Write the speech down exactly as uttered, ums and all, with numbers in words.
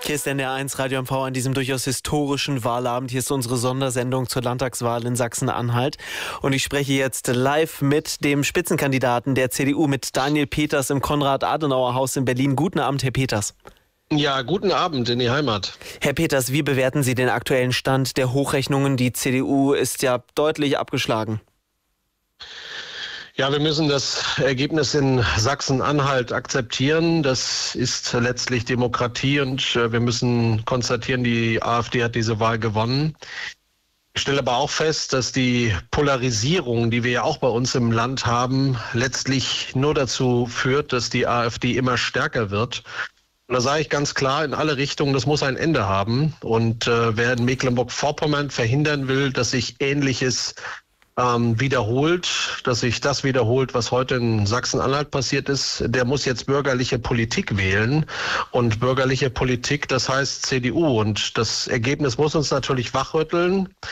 Hier ist N D R eins Radio M V an diesem durchaus historischen Wahlabend. Hier ist unsere Sondersendung zur Landtagswahl in Sachsen-Anhalt. Und ich spreche jetzt live mit dem Spitzenkandidaten der C D U, mit Daniel Peters im Konrad-Adenauer-Haus in Berlin. Guten Abend, Herr Peters. Ja, guten Abend in die Heimat. Herr Peters, wie bewerten Sie den aktuellen Stand der Hochrechnungen? Die C D U ist ja deutlich abgeschlagen. Ja, wir müssen das Ergebnis in Sachsen-Anhalt akzeptieren. Das ist letztlich Demokratie und wir müssen konstatieren, die AfD hat diese Wahl gewonnen. Ich stelle aber auch fest, dass die Polarisierung, die wir ja auch bei uns im Land haben, letztlich nur dazu führt, dass die AfD immer stärker wird. Und da sage ich ganz klar in alle Richtungen, das muss ein Ende haben. Und äh, wer in Mecklenburg-Vorpommern verhindern will, dass sich Ähnliches Ähm, wiederholt, dass sich das wiederholt, was heute in Sachsen-Anhalt passiert ist, der muss jetzt bürgerliche Politik wählen. Und bürgerliche Politik, das heißt C D U. Und das Ergebnis muss uns natürlich wachrütteln.